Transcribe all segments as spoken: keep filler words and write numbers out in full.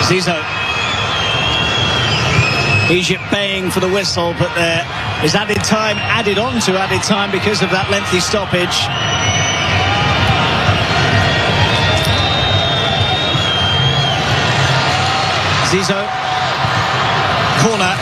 Zizou. Egypt baying for the whistle, but there is added time added on to added time because of that lengthy stoppage. Zizou. Corner.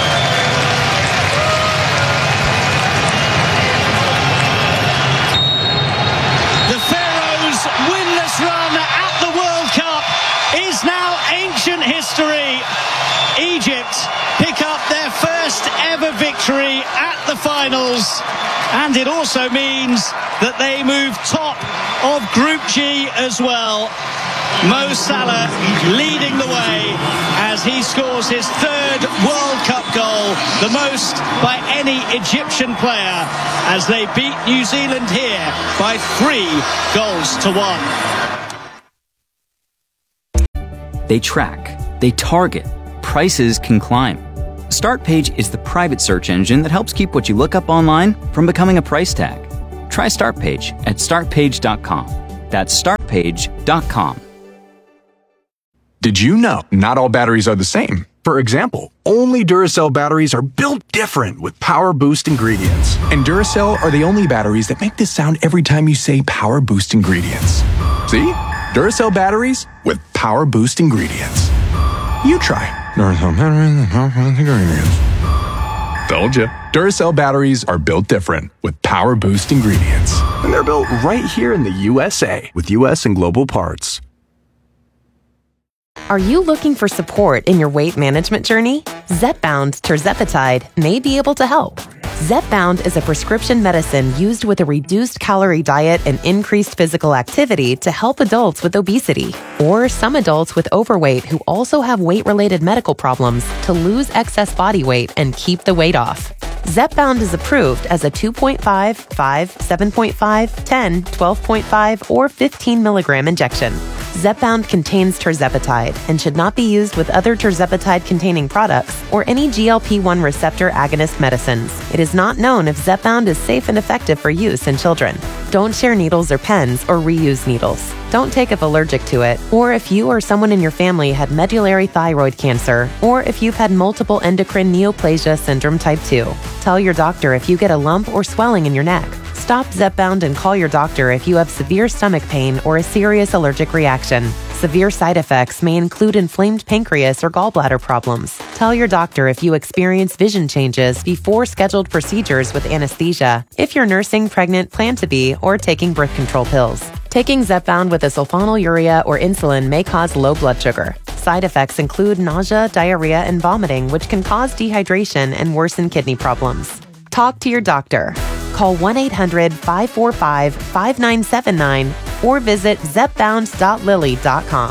The Pharaohs' winless run at the World Cup is now ancient history. Egypt pick up their first ever victory at the finals, and it also means that they move top of Group G as well. Mo Salah leading the way as he scores his third World Cup goal, the most by any Egyptian player, as they beat New Zealand here by three goals to one. They track, they target, prices can climb. Startpage is the private search engine that helps keep what you look up online from becoming a price tag. Try Startpage at start page dot com. That's start page dot com. Did you know not all batteries are the same? For example, only Duracell batteries are built different with Power Boost ingredients. And Duracell are the only batteries that make this sound every time you say Power Boost ingredients. See? Duracell batteries with Power Boost ingredients. You try. Duracell batteries with Power Boost ingredients. Told you. Duracell batteries are built different with Power Boost ingredients. And they're built right here in the U S A with U S and global parts. Are you looking for support in your weight management journey? Zepbound tirzepatide may be able to help. Zepbound is a prescription medicine used with a reduced calorie diet and increased physical activity to help adults with obesity, or some adults with overweight who also have weight-related medical problems to lose excess body weight and keep the weight off. Zepbound is approved as a two point five, five, seven point five, ten, twelve point five, or fifteen milligram injection. Zepbound contains tirzepatide and should not be used with other tirzepatide-containing products or any G L P one receptor agonist medicines. It is not known if Zepbound is safe and effective for use in children. Don't share needles or pens or reuse needles. Don't take if allergic to it, or if you or someone in your family had medullary thyroid cancer, or if you've had multiple endocrine neoplasia syndrome type two. Tell your doctor if you get a lump or swelling in your neck. Stop Zepbound and call your doctor if you have severe stomach pain or a serious allergic reaction. Severe side effects may include inflamed pancreas or gallbladder problems. Tell your doctor if you experience vision changes before scheduled procedures with anesthesia, if you're nursing, pregnant, plan to be, or taking birth control pills. Taking Zepbound with a sulfonylurea or insulin may cause low blood sugar. Side effects include nausea, diarrhea, and vomiting, which can cause dehydration and worsen kidney problems. Talk to your doctor. Call one eight hundred, five four five, five nine seven nine or visit zepbound dot lilly dot com.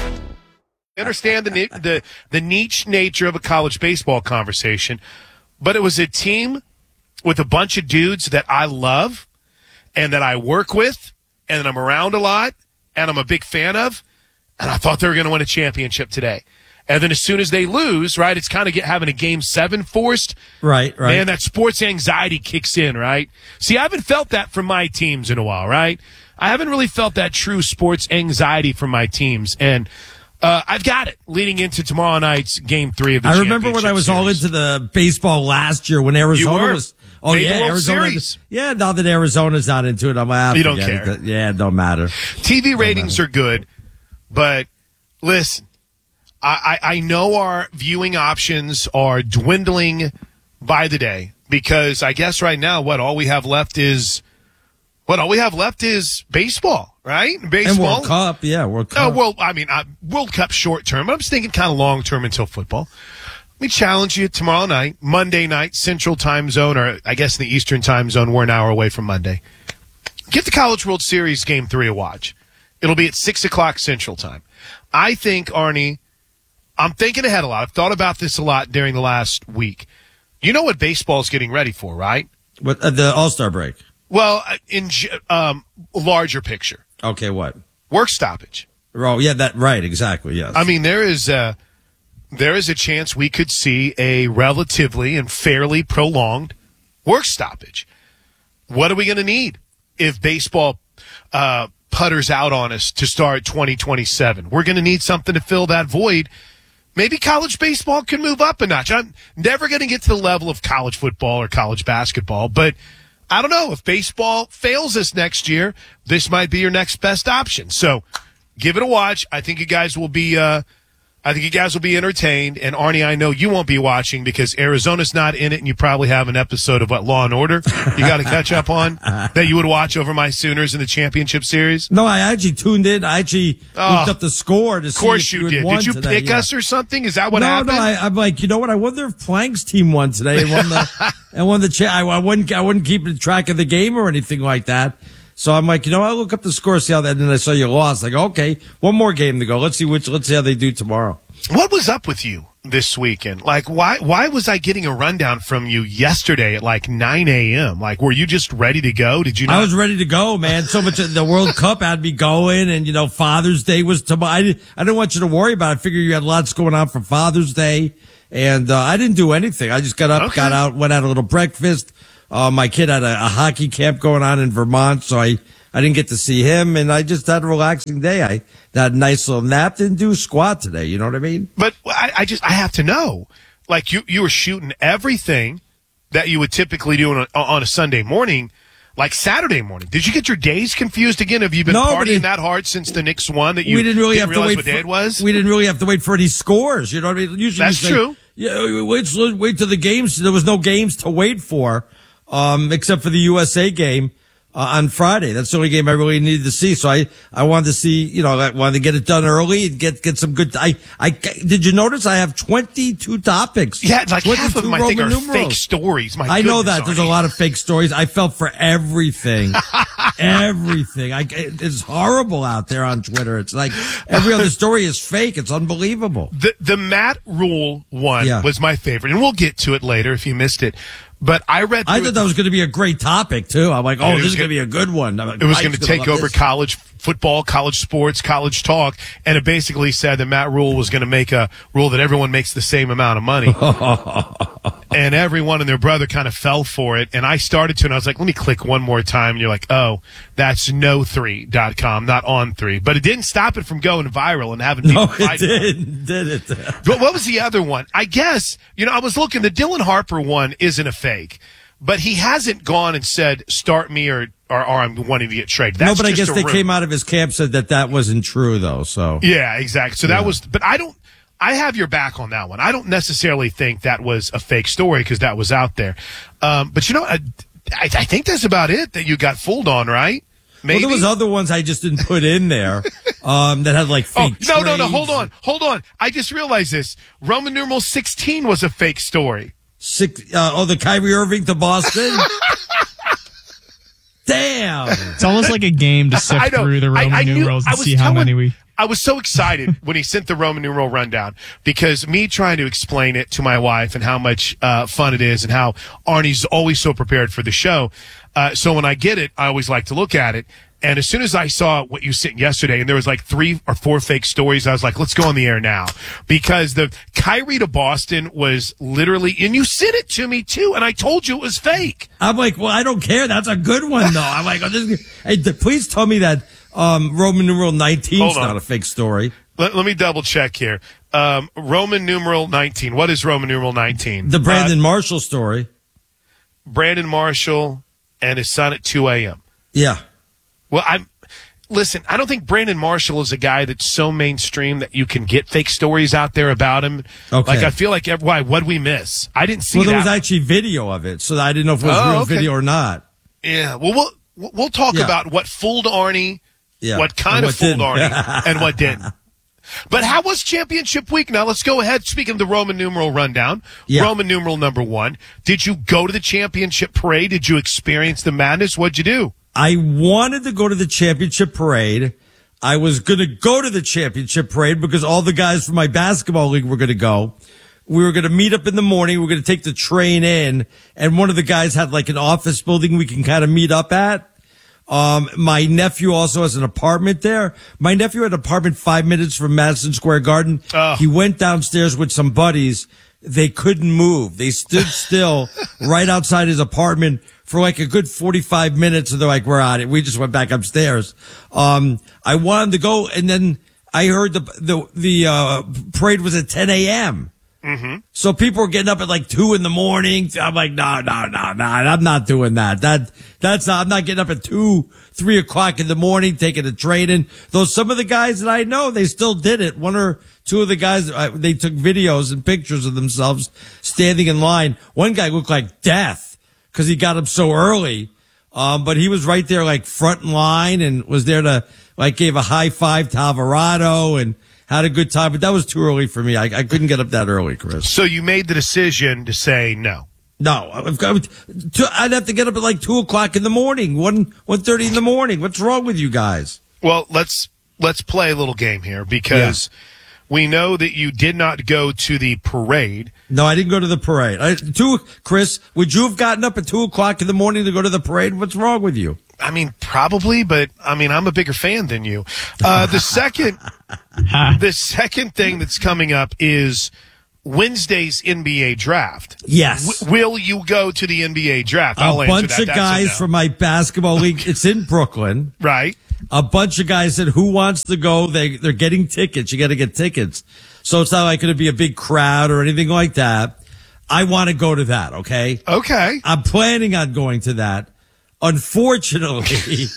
I understand the, the, the niche nature of a college baseball conversation, but it was a team with a bunch of dudes that I love and that I work with and that I'm around a lot and I'm a big fan of, and I thought they were going to win a championship today. And then as soon as they lose, right, it's kind of get having a game seven forced. Right, right. Man, that sports anxiety kicks in, right? See, I haven't felt that from my teams in a while, right? I haven't really felt that true sports anxiety from my teams. And uh, I've got it leading into tomorrow night's game three of the I championship remember when I was series. all into the baseball last year when Arizona You were. was. Oh, Made the yeah, World Arizona. Series. Yeah, now that Arizona's not into it, I'm like, You don't care. It. Yeah, it don't matter. T V ratings are good, but listen, I, I, I know our viewing options are dwindling by the day because I guess right now, what, all we have left is, what, all we have left is baseball, right? Baseball. And World Cup, yeah, World Cup. Oh, well, I mean, uh, World Cup short term, but I'm just thinking kind of long term until football. Let me challenge you tomorrow night, Monday night, Central Time Zone, or I guess in the Eastern Time Zone. We're an hour away from Monday. Give the College World Series Game three a watch. It'll be at six o'clock Central Time. I think, Arnie, I'm thinking ahead a lot. I've thought about this a lot during the last week. You know what baseball's getting ready for, right? What, uh, the All-Star break. Well, in um, larger picture. Okay, what? Work stoppage. Oh, yeah, that right, exactly, yes. I mean, there is a, there is a chance we could see a relatively and fairly prolonged work stoppage. What are we going to need if baseball uh, putters out on us to start twenty twenty-seven. We're going to need something to fill that void. Maybe college baseball can move up a notch. I'm never going to get to the level of college football or college basketball, but I don't know. If baseball fails us next year, this might be your next best option. So give it a watch. I think you guys will be, uh, I think you guys will be entertained. And Arnie, I know you won't be watching because Arizona's not in it, and you probably have an episode of what Law and Order you got to catch up on that you would watch over my Sooners in the championship series. No, I actually tuned in. I actually Oh, looked up the score to Of see course if you, you, had did. won Did you today. pick Yeah. us or something? Is that what no, happened? no. I, I'm like, you know what? I wonder if Plank's team won today and won the and won the cha- I, I wouldn't I wouldn't keep track of the game or anything like that. So I'm like, you know, I'll look up the score, see how that. And then I saw you lost. Like, okay, one more game to go. Let's see which. Let's see how they do tomorrow. What was up with you this weekend? Like, why why was I getting a rundown from you yesterday at like nine a.m.? Like, were you just ready to go? Did you not? I was ready to go, man. So much the World Cup had me going, and you know, Father's Day was tomorrow. I didn't, I didn't want you to worry about it. I figured you had lots going on for Father's Day, and uh, I didn't do anything. I just got up, Okay. got out, went out a little breakfast. Uh, my kid had a, a hockey camp going on in Vermont, so I. I didn't get to see him, and I just had a relaxing day. I had a nice little nap, didn't do squat today. You know what I mean? But I, I just I have to know. Like, you you were shooting everything that you would typically do on a, on a Sunday morning, like Saturday morning. Did you get your days confused again? Have you been No, but partying it- that hard since the Knicks won that you we didn't really have to realize wait what for, day it was? We didn't really have to wait for any scores. You know what I mean? Usually That's we say, true. Yeah, wait, wait till the games. There was no games to wait for, um, except for the U S A game. Uh, on Friday. That's the only game I really needed to see. So I, I wanted to see, you know, I wanted to get it done early and get, get some good, I, I, did you notice I have twenty-two topics? Yeah, like half of them I think are Roman fake numerals. stories. My I know goodness, that. There's Arnie. a lot of fake stories. I felt for everything. everything. I, it's horrible out there on Twitter. It's like every other story is fake. It's unbelievable. The the Matt Rule one Yeah. was my favorite, and we'll get to it later if you missed it. But I read. I through thought it- that was going to be a great topic too. I'm like, Yeah, oh, it this was is going to gonna- be a good one. I'm like, It was Mike's going to gonna take love over this. college football, college sports, college talk, and it basically said that Matt Rule was going to make a rule that everyone makes the same amount of money. And everyone and their brother kind of fell for it. And I started to, and I was like, let me click one more time. And you're like, oh, that's no three dot com, not on three. But it didn't stop it from going viral and having people No, it fight. did, did it? But what was the other one? I guess, you know, I was looking, the Dylan Harper one isn't a fake, but he hasn't gone and said, start me or, or, or I'm wanting to get traded. That's No, but I just guess a they rumor. came out of his camp said that that wasn't true though. So Yeah, exactly. So that Yeah. was, but I don't, I have your back on that one. I don't necessarily think that was a fake story because that was out there. Um, but you know, I, I, I think that's about it that you got fooled on, right? Maybe. Well, there was other ones I just didn't put in there um, that had like Oh, fake. no, no, no. trades. Hold on. Hold on. I just realized this. Roman numeral sixteen was a fake story. Six, uh, oh, the Kyrie Irving to Boston. Damn. It's almost like a game to I sift know. through the Roman I, I knew, numerals I and was see how telling- many we. I was so excited when he sent the Roman numeral rundown because me trying to explain it to my wife and how much uh, fun it is and how Arnie's always so prepared for the show. Uh, so when I get it, I always like to look at it. And as soon as I saw what you sent yesterday, and there was like three or four fake stories, I was like, let's go on the air now. Because the Kyrie to Boston was literally, and you sent it to me too, and I told you it was fake. I'm like, well, I don't care. That's a good one though. I'm like, oh, this is, hey, th- please tell me that um, Roman numeral nineteen is Hold on. not a fake story. Let, let me double check here. Um, Roman numeral nineteen. What is Roman numeral nineteen? The Brandon Uh, Marshall story. Brandon Marshall and his son at two a.m. Yeah. Well, I'm listen. I don't think Brandon Marshall is a guy that's so mainstream that you can get fake stories out there about him. Okay. Like I feel like ev- why? What'd we miss? I didn't see Well, there that. was actually video of it, so I didn't know if it was Oh, real okay. video or not. yeah. Well, we'll we'll talk Yeah. about what fooled Arnie, Yeah. what kind And of what fooled didn't. Arnie, and what didn't. But how was championship week? Now let's go ahead. Speaking of the Roman numeral rundown, Yeah. Roman numeral number one. Did you go to the championship parade? Did you experience the madness? What'd you do? I wanted to go to the championship parade. I was going to go to the championship parade because all the guys from my basketball league were going to go. We were going to meet up in the morning. We were going to take the train in, and one of the guys had like an office building we can kind of meet up at. Um, my nephew also has an apartment there. My nephew had an apartment five minutes from Madison Square Garden. Oh. He went downstairs with some buddies. they couldn't move. They stood still right outside his apartment for like a good forty-five minutes. And they're like, we're out. We just went back upstairs. Um, I wanted to go. And then I heard the, the, the, uh, parade was at ten a.m. Mm-hmm. So people were getting up at like two in the morning. I'm like, no, no, no, no, I'm not doing that. That, that's not, I'm not getting up at two, three o'clock in the morning, taking a train in. Though some of the guys that I know, they still did it. One or two of the guys, uh, they took videos and pictures of themselves standing in line. One guy looked like death because he got up so early. Um, but he was right there like front in line and was there to like gave a high five to Alvarado and had a good time, but that was too early for me. I, I couldn't get up that early, Chris. So you made the decision to say no. No, I've got, I'd have to get up at like two o'clock in the morning, one one thirty in the morning. What's wrong with you guys? Well, let's let's play a little game here because yeah. we know that you did not go to the parade. No, I didn't go to the parade. I, two, Chris, would you have gotten up at two o'clock in the morning to go to the parade? What's wrong with you? I mean, probably, but I mean, I'm a bigger fan than you. Uh, the second, the second thing that's coming up is Wednesday's N B A draft. Yes. W- will you go to the N B A draft? I'll a bunch answer that. of That's guys a no. from my basketball league. It's in Brooklyn. Right. A bunch of guys said, who wants to go? They, they're getting tickets. You got to get tickets. So it's not like going to be a big crowd or anything like that. I want to go to that. Okay. Okay. I'm planning on going to that. Unfortunately,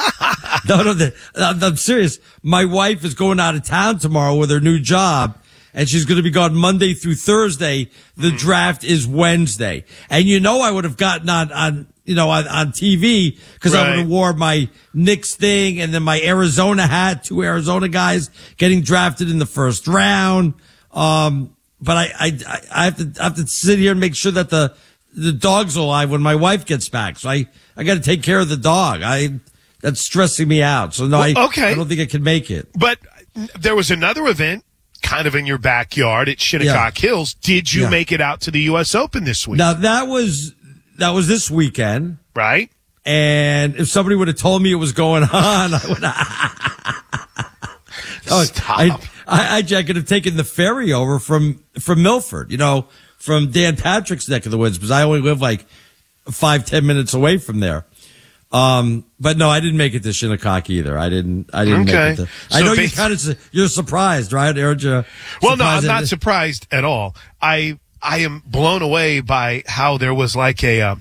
no, no, the, I'm, I'm serious. My wife is going out of town tomorrow with her new job, and she's going to be gone Monday through Thursday. The mm. draft is Wednesday, and you know I would have gotten on on you know on, on T V because right. I would have wore my Knicks thing and then my Arizona hat. Two Arizona guys getting drafted in the first round. Um, but I I I have to I have to sit here and make sure that the the dog's alive when my wife gets back. So I, I got to take care of the dog. I, that's stressing me out. So no, well, I, okay. I don't think I can make it. But there was another event kind of in your backyard at Shinnecock yeah. Hills. Did you yeah. make it out to the U S Open this week? Now that was, that was this weekend. Right. And if somebody would have told me it was going on, I would oh, Stop. I, I, I could have taken the ferry over from, from Milford, you know, from Dan Patrick's neck of the woods, because I only live like five, ten minutes away from there. Um, but no, I didn't make it to Shinnecock either. I didn't, I didn't okay. make it to, so I know bas- you kind of, you're surprised, right? Aren't you? Well, no, I'm not it? surprised at all. I, I am blown away by how there was like a, uh,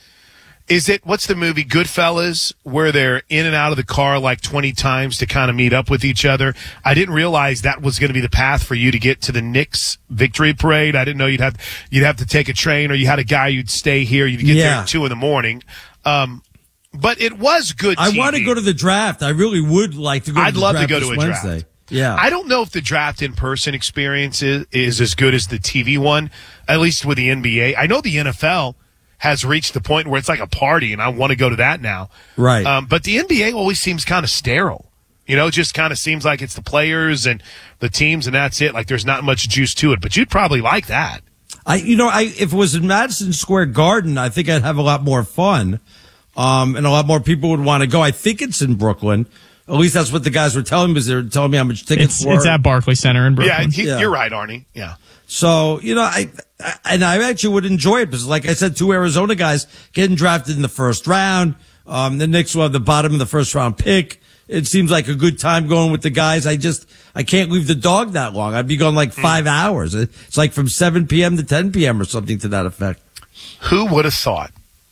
is it, what's the movie, Goodfellas, where they're in and out of the car like twenty times to kind of meet up with each other? I didn't realize that was going to be the path for you to get to the Knicks victory parade. I didn't know you'd have, you'd have to take a train, or you had a guy you'd stay here. You'd get yeah. there at two in the morning. Um, but it was good T V. I want to go to the draft. I really would like to go to I'd the love draft to go to a Wednesday. draft. Yeah. I don't know if the draft in-person experience is, is as good as the T V one, at least with the N B A. I know the N F L has reached the point where it's like a party, and I want to go to that now. Right. Um, but the N B A always seems kind of sterile. You know, it just kind of seems like it's the players and the teams, and that's it. Like there's not much juice to it. But you'd probably like that. I, you know, I if it was in Madison Square Garden, I think I'd have a lot more fun, um, and a lot more people would want to go. I think it's in Brooklyn. At least that's what the guys were telling me, because they were telling me how much tickets it's, were. It's at Barclays Center in Brooklyn. Yeah, he, yeah, you're right, Arnie. Yeah. So, you know, I, I, and I actually would enjoy it because, like I said, two Arizona guys getting drafted in the first round. Um, the Knicks will have the bottom of the first round pick. It seems like a good time going with the guys. I just, I can't leave the dog that long. I'd be going like five mm. hours. It's like from seven p.m. to ten p.m. or something to that effect. Who would have thought?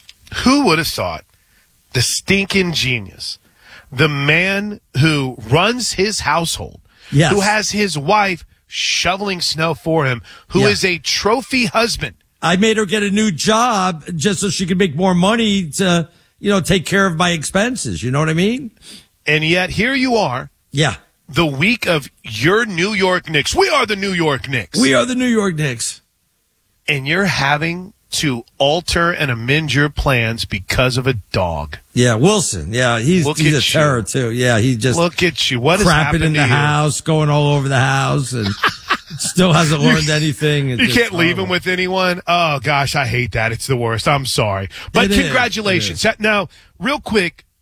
Who would have thought the stinking genius, the man who runs his household, yes. who has his wife shoveling snow for him, who yeah. is a trophy husband. I made her get a new job just so she could make more money to, you know, take care of my expenses. You know what I mean? And yet here you are. Yeah. The week of your New York Knicks. We are the New York Knicks. We are the New York Knicks. And you're having to alter and amend your plans because of a dog. Yeah, Wilson. Yeah, he's, Look he's a you. terror too. Yeah, he just look at you. What is crapping in the you? house, going all over the house, and still hasn't learned anything. You can't leave him with anyone. Oh gosh, I hate that. It's the worst. I'm sorry, but it congratulations. Is, now, real quick,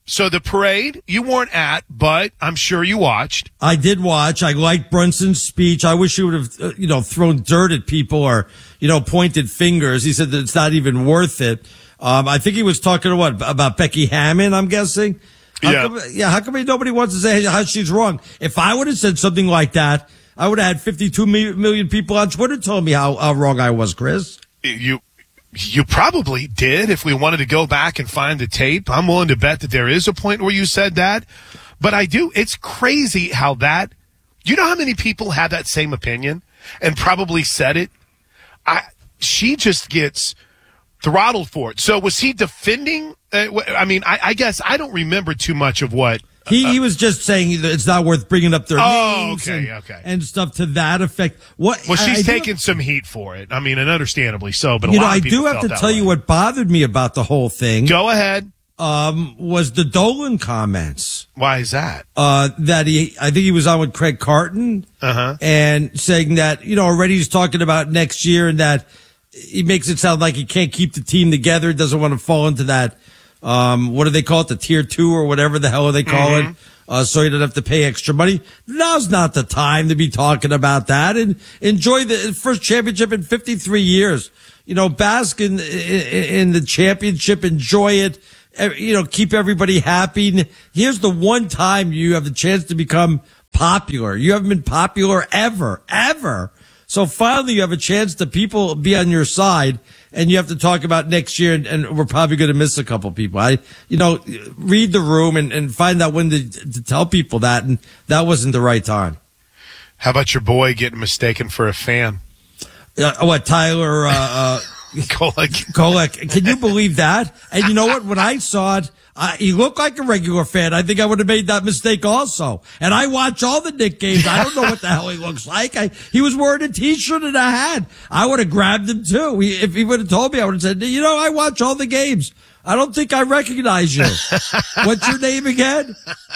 So the parade you weren't at, but I'm sure you watched. I did watch. I liked Brunson's speech. I wish he would have, uh, you know, thrown dirt at people or, you know, pointed fingers. He said that it's not even worth it. Um, I think he was talking to what about Becky Hammond, I'm guessing. How Yeah. Come, yeah. How come nobody wants to say how she's wrong? If I would have said something like that, I would have had fifty-two million people on Twitter telling me how, how wrong I was, Chris. You, you probably did if we wanted to go back and find the tape. I'm willing to bet that there is a point where you said that. But I do. It's crazy how that, you know how many people have that same opinion and probably said it? I, she just gets throttled for it. So was he defending? Uh, I mean, I, I guess I don't remember too much of what. He, he was just saying that it's not worth bringing up their Oh, names okay, and, okay. and stuff to that effect. What? Well, she's I, I do- taking some heat for it. I mean, and understandably so. But a You know, lot I of people do have felt to that tell you way. what bothered me about the whole thing. Go ahead. Um, was the Dolan comments. Why is that? Uh, that he, I think he was on with Craig Carton, Uh-huh. and saying that, you know, already he's talking about next year and that he makes it sound like he can't keep the team together, doesn't want to fall into that, um, what do they call it, the tier two or whatever the hell they call Mm-hmm. it, uh, so he doesn't have to pay extra money. Now's not the time to be talking about that, and enjoy the first championship in fifty-three years. You know, bask in, in, in the championship, enjoy it. You know, keep everybody happy. Here's the one time you have the chance to become popular. You haven't been popular ever, ever. So finally you have a chance to people be on your side, and you have to talk about next year, and, and we're probably going to miss a couple people. I, you know, read the room and, and find out when to, to tell people that, and that wasn't the right time. How about your boy getting mistaken for a fan? Uh, what, Tyler, uh, uh, Kolek. Kolek, can you believe that? And you know what? When I saw it, uh, he looked like a regular fan. I think I would have made that mistake also. And I watch all the Knick games. I don't know what the hell he looks like. I, he was wearing a T-shirt and a hat. I would have grabbed him too. He, if he would have told me, I would have said, you know, I watch all the games. I don't think I recognize you. What's your name again?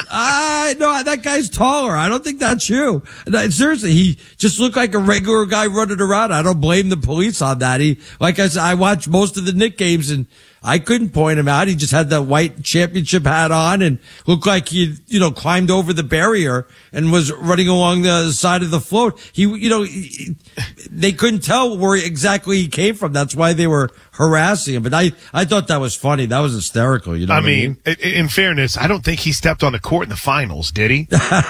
I no, that guy's taller. I don't think that's you. No, seriously, he just looked like a regular guy running around. I don't blame the police on that. He, like I said, I watched most of the Knick games and I couldn't point him out. He just had that white championship hat on and looked like he, you know, climbed over the barrier and was running along the side of the float. He, you know, he, they couldn't tell where exactly he came from. That's why they were harassing him. But I, I thought that was funny. That was hysterical. You know I what mean, I mean? i- in fairness, I don't think he stepped on the court in the finals, did he?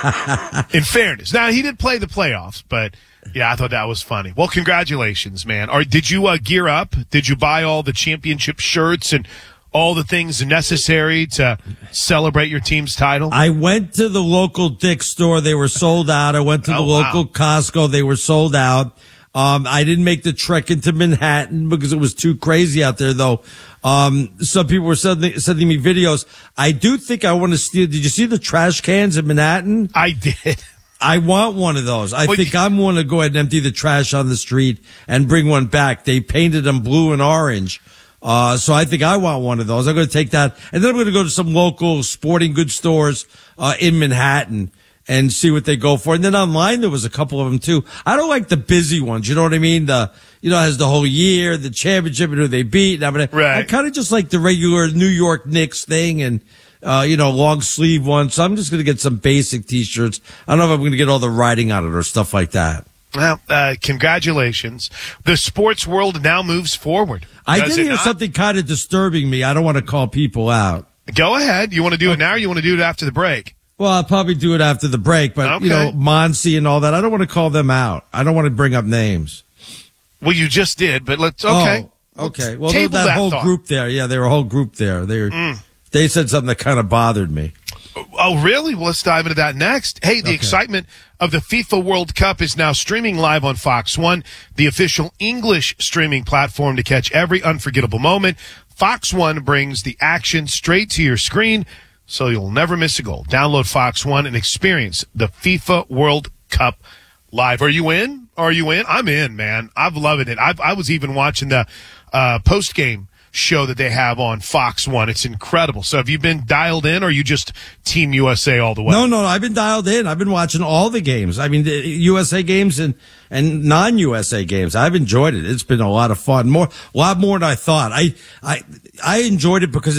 In fairness. Now, he did play the playoffs, but yeah, I thought that was funny. Well, congratulations, man. Or did you uh, gear up? Did you buy all the championship shirts and all the things necessary to celebrate your team's title? I went to the local Dick's store. They were sold out. I went to the Oh, wow. local Costco. They were sold out. Um, I didn't make the trek into Manhattan because it was too crazy out there, though. Um, some people were sending, sending me videos. I do think I want to steal. Did you see the trash cans in Manhattan? I did. I want one of those. I Well, think you- I'm going to go ahead and empty the trash on the street and bring one back. They painted them blue and orange. Uh, so I think I want one of those. I'm going to take that. And then I'm going to go to some local sporting goods stores, uh, in Manhattan and see what they go for. And then online, there was a couple of them too. I don't like the busy ones. You know what I mean? The, you know, has the whole year, the championship and who they beat. And I'm gonna, Right. I kind of just like the regular New York Knicks thing and, uh, you know, long sleeve ones. So I'm just going to get some basic t-shirts. I don't know if I'm going to get all the writing on it or stuff like that. Well, uh, congratulations. The sports world now moves forward. I Does did it hear not? something kind of disturbing me. I don't want to call people out. Go ahead. You want to do it now or you want to do it after the break? Well, I'll probably do it after the break, but you know, Okay. Monsi and all that. I don't want to call them out. I don't want to bring up names. Well, you just did, but let's, okay. Oh, okay. Well, Table that, that whole thought. group there. Yeah, they were a whole group there. They were, Mm. they said something that kind of bothered me. Oh, really? Well, let's dive into that next. Hey, the Okay. excitement of the FIFA World Cup is now streaming live on Fox One, the official English streaming platform to catch every unforgettable moment. Fox One brings the action straight to your screen, so you'll never miss a goal. Download Fox One and experience the FIFA World Cup live. Are you in? Are you in? I'm in, man. I've loved it. I've, I was even watching the uh, post-game show that they have on Fox One. It's incredible. So have you been dialed in or are you just Team U S A all the way? No, no, I've been dialed in. I've been watching all the games. I mean, the U S A games and, and non-U S A games. I've enjoyed it. It's been a lot of fun. More, a lot more than I thought. I, I, I enjoyed it because it,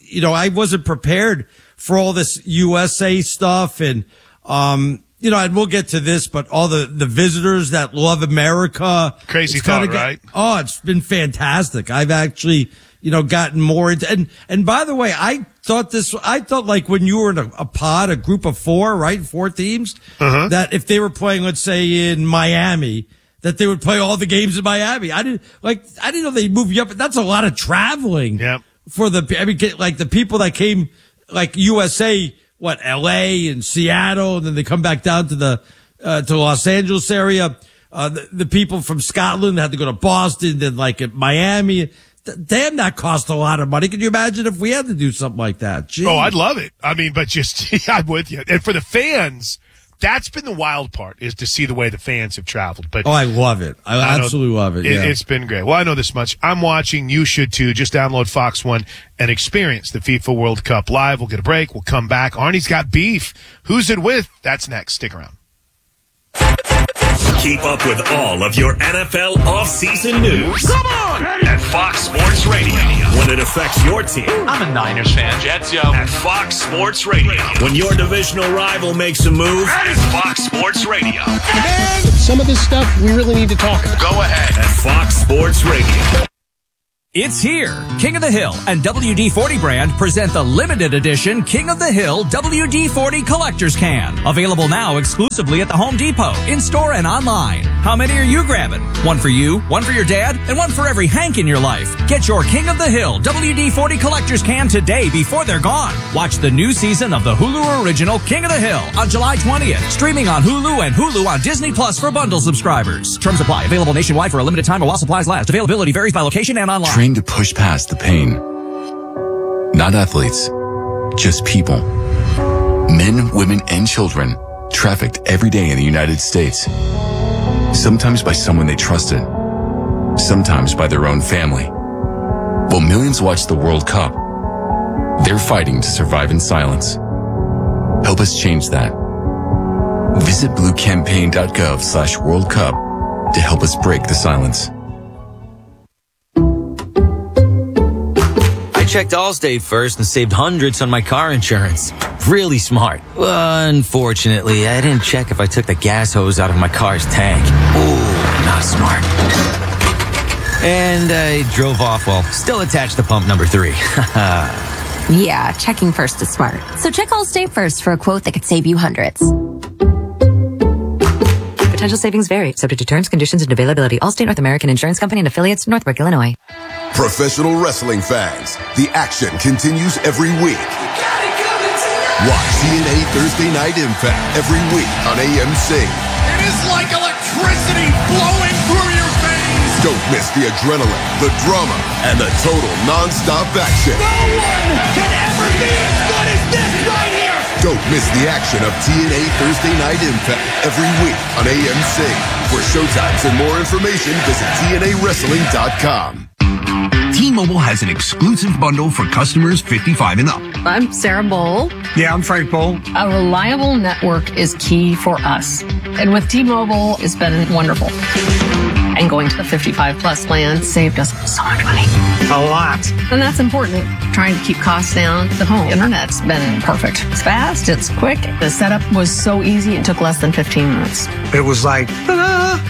you know, I wasn't prepared for all this U S A stuff. And, um, you know, and we'll get to this, but all the, the visitors that love America. Crazy it's kinda thought, got- right? Oh, it's been fantastic. I've actually, you know, gotten more into, and, and by the way, I thought this, I thought like when you were in a, a pod, a group of four, right? Four teams, Uh-huh. that if they were playing, let's say in Miami, that they would play all the games in Miami. I didn't, like, I didn't know they'd move you up. That's a lot of traveling. Yep. For the, I mean, get- like the people that came, like U S A, what, L A and Seattle, and then they come back down to the, uh, to Los Angeles area. Uh, the, the people from Scotland had to go to Boston, then like at Miami. Damn, that cost a lot of money. Can you imagine if we had to do something like that? Gee. Oh, I'd love it. I mean, but just, I'm with you. And for the fans, that's been the wild part, is to see the way the fans have traveled. But Oh, I love it. I, I know- absolutely love it. Yeah. It's been great. Well, I know this much. I'm watching. You should too. Just download Fox One and experience the FIFA World Cup live. We'll get a break. We'll come back. Arnie's got beef. Who's it with? That's next. Stick around. Keep up with all of your N F L offseason news. Come on! At Fox Sports Radio. When it affects your team. I'm a Niners fan. Jets, yo. At Fox Sports Radio. When your divisional rival makes a move. At Fox Sports Radio. Some of this stuff we really need to talk about. Go ahead. At Fox Sports Radio. It's here. King of the Hill and W D forty brand present the limited edition King of the Hill W D forty Collector's Can. Available now exclusively at the Home Depot, in-store and online. How many are you grabbing? One for you, one for your dad, and one for every Hank in your life. Get your King of the Hill W D forty Collector's Can today before they're gone. Watch the new season of the Hulu original King of the Hill on July twentieth. Streaming on Hulu and Hulu on Disney Plus for bundle subscribers. Terms apply. Available nationwide for a limited time or while supplies last. Availability varies by location and online. Trained to push past the pain. Not athletes, just people. Men, women, and children trafficked every day in the United States. Sometimes by someone they trusted, sometimes by their own family. While millions watch the World Cup, they're fighting to survive in silence. Help us change that. Visit bluecampaign.gov slash World Cup to help us break the silence. I checked Allstate first and saved hundreds on my car insurance. Really smart. Unfortunately, I didn't check if I took the gas hose out of my car's tank. Ooh, not smart. And I drove off while still attached to pump number three. Yeah, checking first is smart. So check Allstate first for a quote that could save you hundreds. Potential savings vary, subject to terms, conditions, and availability. Allstate North American Insurance Company and affiliates, Northbrook, Illinois. Professional wrestling fans, the action continues every week. Watch T N A Thursday Night Impact every week on A M C. It is like electricity flowing through your veins. Don't miss the adrenaline, the drama, and the total non-stop action. No one can ever be as good as this right here. Don't miss the action of T N A Thursday Night Impact every week on A M C. For showtimes and more information, visit T N A wrestling dot com. T-Mobile has an exclusive bundle for customers fifty-five and up. I'm Sarah Bowl. Yeah, I'm Frank Bowl. A reliable network is key for us. And with T-Mobile, it's been wonderful. And going to the fifty-five plus plan saved us so much money. A lot. And that's important. Trying to keep costs down. The home internet's been perfect. It's fast, it's quick. The setup was so easy, it took less than fifteen minutes. It was like, ta-da!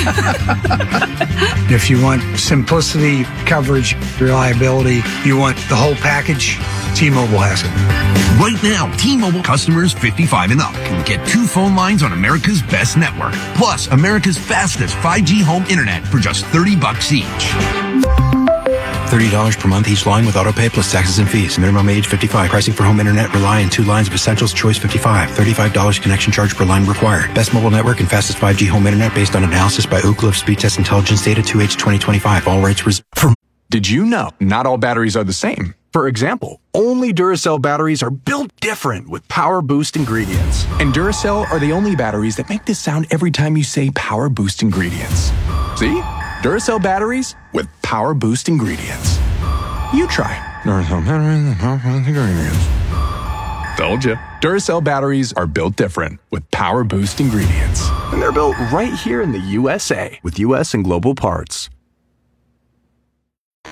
If you want simplicity, coverage, reliability, you want the whole package, T-Mobile has it. Right now, T-Mobile customers fifty-five and up can get two phone lines on America's best network, plus America's fastest five G home internet for just thirty bucks each. thirty dollars per month each line with autopay plus taxes and fees. Minimum age fifty-five. Pricing for home internet rely on two lines of Essentials Choice fifty-five. thirty-five dollars connection charge per line required. Best mobile network and fastest five G home internet based on analysis by Ookla of Speed Test Intelligence Data two H twenty twenty-five. All rates reserved. Did you know not all batteries are the same? For example, only Duracell batteries are built different with Power Boost ingredients. And Duracell are the only batteries that make this sound every time you say Power Boost ingredients. See? Duracell batteries with Power Boost ingredients. You try. Duracell batteries with Power Boost ingredients. Told you. Duracell batteries are built different with Power Boost ingredients. And they're built right here in the U S A with U S and global parts.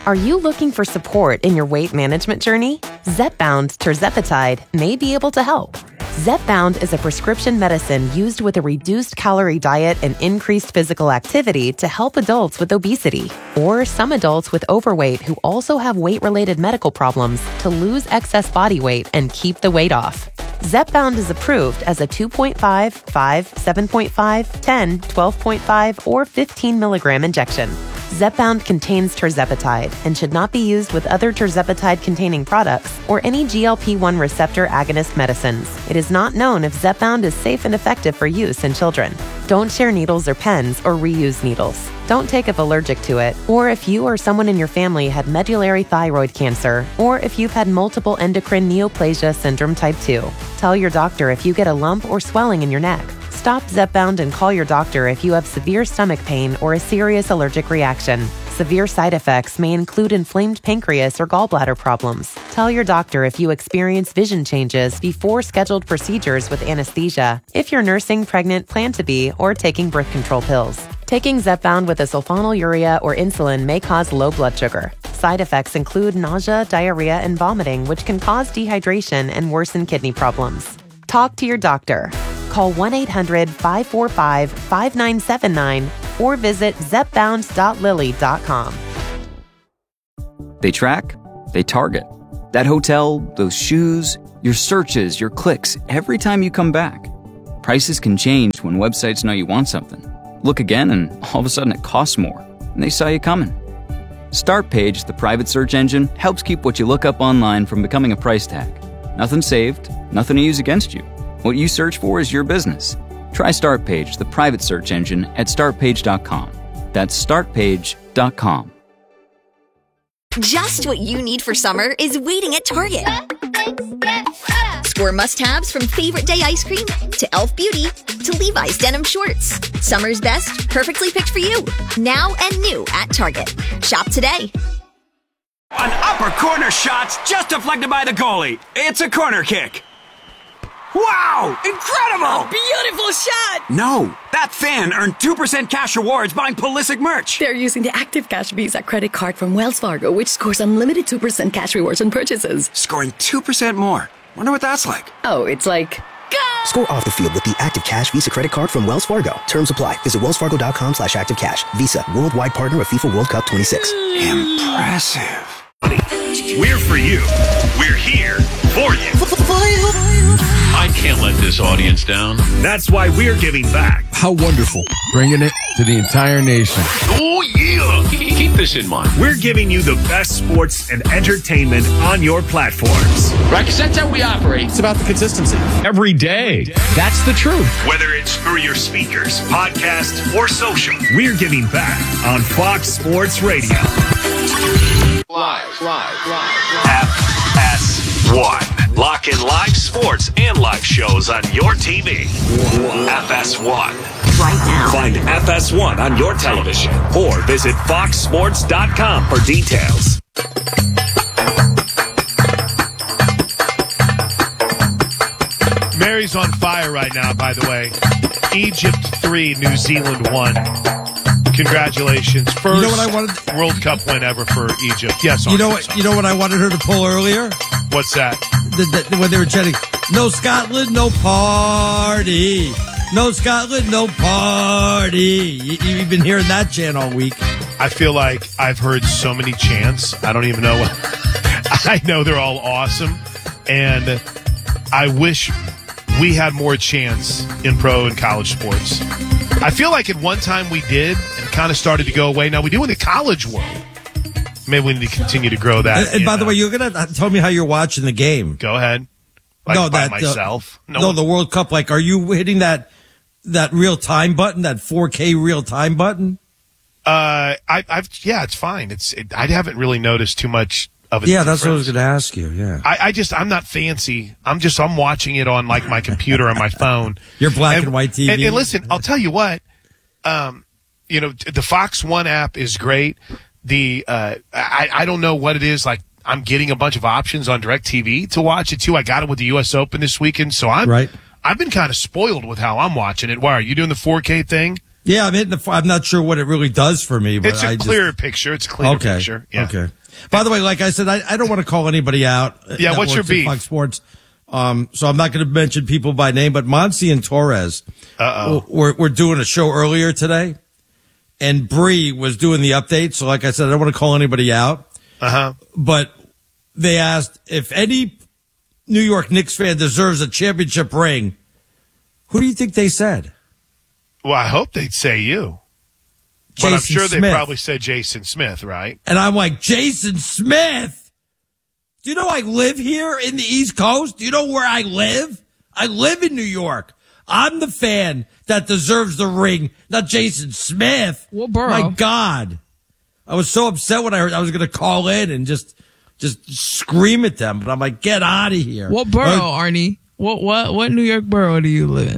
Are you looking for support in your weight management journey? Zepbound Tirzepatide may be able to help. Zepbound is a prescription medicine used with a reduced calorie diet and increased physical activity to help adults with obesity or some adults with overweight who also have weight-related medical problems to lose excess body weight and keep the weight off. Zepbound is approved as a two point five, five, seven point five, ten, twelve point five, or fifteen milligram injection. Zepbound contains tirzepatide and should not be used with other tirzepatide-containing products or any G L P one receptor agonist medicines. It is not known if Zepbound is safe and effective for use in children. Don't share needles or pens or reuse needles. Don't take if allergic to it, or if you or someone in your family had medullary thyroid cancer, or if you've had multiple endocrine neoplasia syndrome type two. Tell your doctor if you get a lump or swelling in your neck. Stop Zepbound and call your doctor if you have severe stomach pain or a serious allergic reaction. Severe side effects may include inflamed pancreas or gallbladder problems. Tell your doctor if you experience vision changes before scheduled procedures with anesthesia, if you're nursing, pregnant, plan to be, or taking birth control pills. Taking Zepbound with a sulfonylurea or insulin may cause low blood sugar. Side effects include nausea, diarrhea, and vomiting, which can cause dehydration and worsen kidney problems. Talk to your doctor. Call one eight hundred, five four five, five nine seven nine or visit zepbound dot lilly dot com. They track, they target. That hotel, those shoes, your searches, your clicks, every time you come back. Prices can change when websites know you want something. Look again and all of a sudden it costs more, and they saw you coming. Startpage, the private search engine, helps keep what you look up online from becoming a price tag. Nothing saved, nothing to use against you. What you search for is your business. Try Startpage, the private search engine, at start page dot com. That's start page dot com. Just what you need for summer is waiting at Target. Score must-haves from Favorite Day ice cream to Elf Beauty to Levi's denim shorts. Summer's best, perfectly picked for you. Now and new at Target. Shop today. An upper corner shot's just deflected by the goalie. It's a corner kick. Wow! Incredible! Beautiful shot! No, that fan earned two percent cash rewards buying Pulisic merch. They're using the Active Cash Visa credit card from Wells Fargo, which scores unlimited two percent cash rewards on purchases. Scoring two percent more. Wonder what that's like. Oh, it's like... Go! Score off the field with the Active Cash Visa credit card from Wells Fargo. Terms apply. Visit wellsfargo.com slash activecash. Visa, worldwide partner of FIFA World Cup twenty-six. Impressive. We're for you. We're here for you. I can't let this audience down. That's why we're giving back. How wonderful. Bringing it to the entire nation. Oh, yeah. Keep this in mind. We're giving you the best sports and entertainment on your platforms. Right, because that's how we operate. It's about the consistency. Every day. That's the truth. Whether it's through your speakers, podcast, or social, we're giving back on Fox Sports Radio. Live, live, live, live. F S one. Lock in live sports and live shows on your T V. F S one. Right now. Find F S one on your television or visit fox sports dot com for details. Mary's on fire right now, by the way. Egypt three, New Zealand one. Congratulations. First you know what I wanted? World Cup win ever for Egypt. Yes, you know what? You know what I wanted her to pull earlier? What's that? The, the, when they were chanting, "No Scotland, no party. No Scotland, no party." You, you've been hearing that chant all week. I feel like I've heard so many chants. I don't even know what. I know they're all awesome, and I wish we had more chants in pro and college sports. I feel like at one time we did, and it kind of started to go away. Now we do in the college world. Maybe we need to continue to grow that. And, and by know. the way, you're going to tell me how you're watching the game. Go ahead. Like no, by that, myself. Uh, no, no, the World Cup. Like, are you hitting that that real time button, that four K real time button? Uh, I, I've yeah, it's fine. It's it, I haven't really noticed too much of it. Yeah, that's what I was going to ask you. Yeah, I, I just I'm not fancy. I'm just I'm watching it on like my computer or my phone. Your black and, and white T V. And, and listen, I'll tell you what. Um, you know, the Fox One app is great. The uh, I I don't know what it is. Like I'm getting a bunch of options on DirecTV to watch it too. I got it with the U S Open this weekend, so I'm right. I've been kind of spoiled with how I'm watching it. Why are you doing the four K thing? Yeah, I'm hitting the. I'm not sure what it really does for me, but It's a I clearer just, picture. It's a clearer okay, picture. Yeah. Okay. By the way, like I said, I, I don't want to call anybody out. Yeah, that what's your works at beef? Fox Sports. Um, so I'm not going to mention people by name, but Monsi and Torres Uh-oh. were, were doing a show earlier today, and Bree was doing the update. So like I said, I don't want to call anybody out. Uh-huh. But they asked if any New York Knicks fan deserves a championship ring. Who do you think they said? Well, I hope they'd say you. But I'm Jason sure they Smith. probably said Jason Smith, right? And I'm like, Jason Smith? Do you know I live here in the East Coast? Do you know where I live? I live in New York. I'm the fan that deserves the ring, not Jason Smith. What borough? My God. I was so upset when I heard I was going to call in and just just scream at them. But I'm like, get out of here. What borough, Uh, Arnie? What what what New York borough do you live in?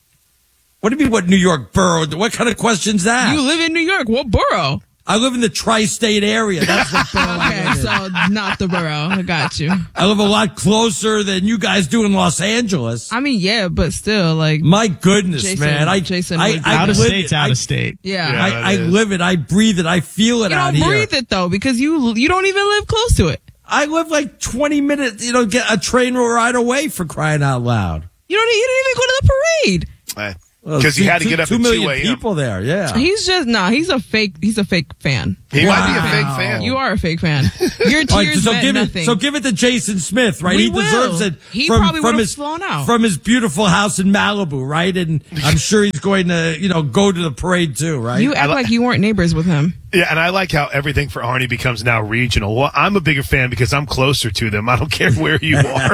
What do you mean, what New York borough? What kind of question's that? You live in New York. What borough? I live in the tri-state area. That's the borough I Okay, live in. so not the borough. I got you. I live a lot closer than you guys do in Los Angeles. I mean, yeah, but still, like, My goodness, Jason- man! I, Jason I, would- I Out of live state's it. out I- of state. Yeah. Yeah, I, that I is. live it. I breathe it. I feel it you out don't here. breathe it though because you you don't even live close to it. I live like twenty minutes. You know, get a train ride away for crying out loud. You don't. You didn't even go to the parade. Because Well, you two- had to two- get up two at million two a.m. people there. Yeah, He's just nah. He's a fake. He's a fake fan. He might be a fake fan. You are a fake fan. Your All right, tears so meant give nothing. it. So give it to Jason Smith, right? We he will. deserves it. He from, probably from would've his flown out. from his beautiful house in Malibu, right? And I'm sure he's going to, you know, go to the parade too, right? You act like you weren't neighbors with him. Yeah, and I like how everything for Arnie becomes now regional. Well, I'm a bigger fan because I'm closer to them. I don't care where you are.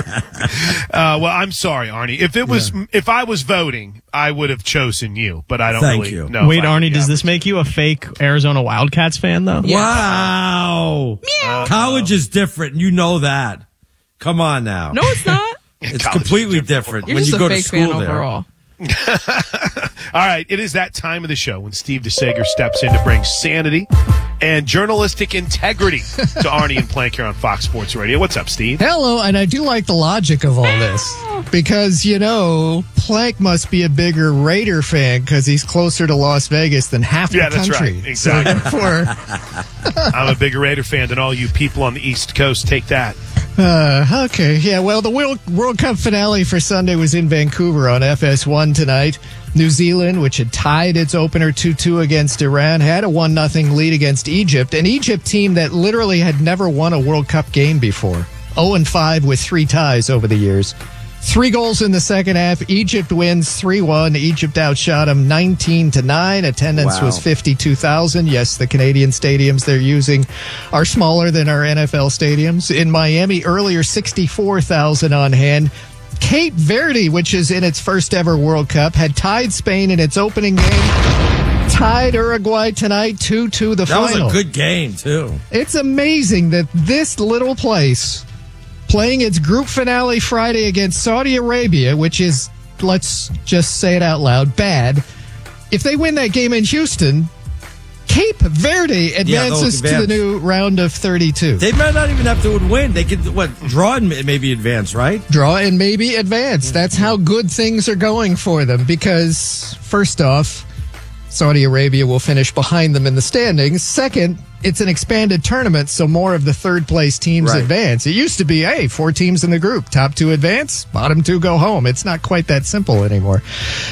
uh, well, I'm sorry, Arnie. If it was, if I was voting, I would have chosen you, but I don't Thank really you. know. Wait, if I Arnie, could does be this make you a fake Arizona Wildcats fan, though? Wow. Uh, College is different. You know that. Come on now. No, it's not. It's completely different You're when just you a go to fake school fan there. overall. All right, it is that time of the show when Steve DeSager steps in to bring sanity and journalistic integrity to Arnie and Plank here on Fox Sports Radio. What's up, Steve? Hello, and I do like the logic of all this because, you know, Plank must be a bigger Raider fan because he's closer to Las Vegas than half Yeah, the that's country. right. Exactly. So therefore, I'm a bigger Raider fan than all you people on the East Coast. Take that. Uh, okay, yeah, well, the World, World Cup finale for Sunday was in Vancouver on F S one tonight. New Zealand, which had tied its opener two two against Iran, had a one nothing lead against Egypt, an Egypt team that literally had never won a World Cup game before. oh and five with three ties over the years. Three goals in the second half. Egypt wins three one. Egypt outshot them nineteen to nine. Attendance Wow. was fifty-two thousand. Yes, the Canadian stadiums they're using are smaller than our N F L stadiums. In Miami earlier, sixty-four thousand on hand. Cape Verde, which is in its first ever World Cup, had tied Spain in its opening game. Tied Uruguay tonight, two two the That final. was a good game, too. It's amazing that this little place, playing its group finale Friday against Saudi Arabia, which is, let's just say it out loud, bad. If they win that game in Houston, Cape Verde advances they'll to the advance. new round of thirty-two. They might not even have to win. They could, what, draw and ma- maybe advance, right? Draw and maybe advance. That's how good things are going for them because, first off, Saudi Arabia will finish behind them in the standings. Second, it's an expanded tournament, so more of the third place teams Right. advance. It used to be, hey, four teams in the group. Top two advance, bottom two go home. It's not quite that simple anymore.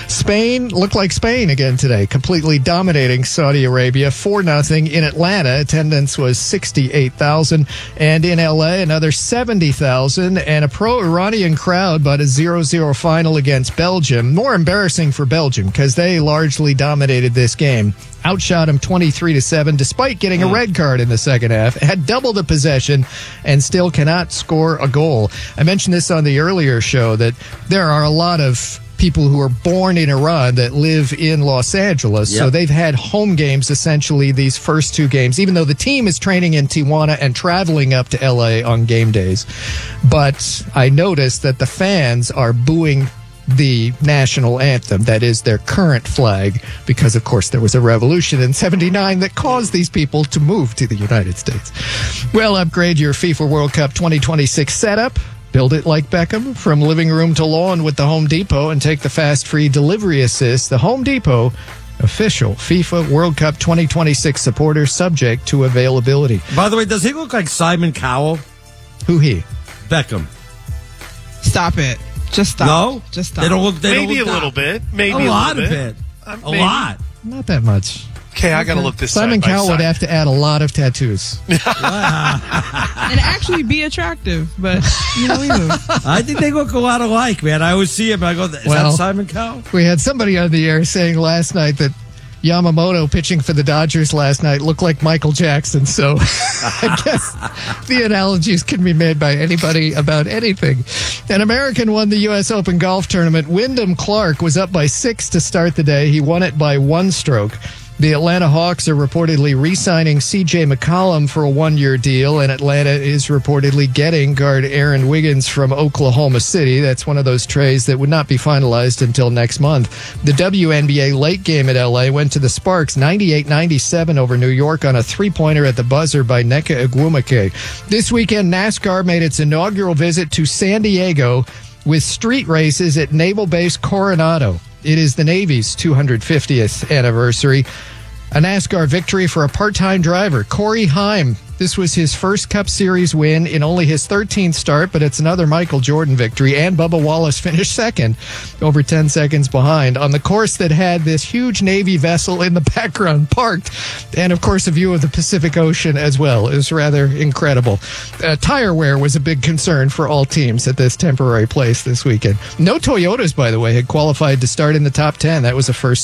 Spain looked like Spain again today, completely dominating Saudi Arabia four nothing in Atlanta. Attendance was sixty-eight thousand. And in L A, another seventy thousand and a pro-Iranian crowd, but a zero zero final against Belgium. More embarrassing for Belgium because they largely dominated this game. Outshot them twenty-three to seven despite getting a red card in the second half, had double the possession and still cannot score a goal. I mentioned this on the earlier show that there are a lot of people who are born in Iran that live in Los Angeles. So Yep. they've had home games essentially these first two games, even though the team is training in Tijuana and traveling up to L A on game days. But I noticed that the fans are booing the national anthem, that is their current flag, because of course there was a revolution in seventy-nine that caused these people to move to the United States. Well, upgrade your FIFA World Cup twenty twenty-six setup. Build it like Beckham, from living room to lawn with the Home Depot, and take the fast free delivery assist. The Home Depot Official FIFA World Cup twenty twenty-six supporter subject to availability. By the way, does he look like Simon Cowell? Who he? Beckham. Stop it. Just stop. No? Just stop. They don't look. They Maybe don't look a little bit. Maybe a, a lot little of bit. it. Uh, a maybe. lot. Not that much. Okay, I got to look this Simon side by Cowell would side. have to add a lot of tattoos. And actually be attractive, but you know, we move. I think they look a lot alike, man. I always see him. I go, is Well, that Simon Cowell? We had somebody on the air saying last night that Yamamoto pitching for the Dodgers last night looked like Michael Jackson. So I guess the analogies can be made by anybody about anything. An American won the U S Open golf tournament. Wyndham Clark was up by six to start the day. He won it by one stroke. The Atlanta Hawks are reportedly re-signing C J McCollum for a one-year deal, and Atlanta is reportedly getting guard Aaron Wiggins from Oklahoma City. That's one of those trades that would not be finalized until next month. The W N B A late game at L A went to the Sparks ninety-eight ninety-seven over New York on a three-pointer at the buzzer by Nneka Egwumike. This weekend, NASCAR made its inaugural visit to San Diego with street races at Naval Base Coronado. It is the Navy's two hundred fiftieth anniversary. A NASCAR victory for a part-time driver, Corey Heim. This was his first Cup Series win in only his thirteenth start, but it's another Michael Jordan victory, and Bubba Wallace finished second, over ten seconds behind, on the course that had this huge Navy vessel in the background parked, and of course a view of the Pacific Ocean as well. It was rather incredible. Uh, tire wear was a big concern for all teams at this temporary place this weekend. No Toyotas, by the way, had qualified to start in the top ten. That was a first